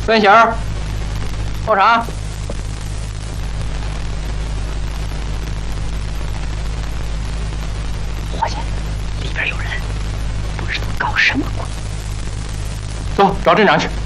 分型，后场。 伙计，里边有人，不知道搞什么鬼。 走，找镇长去。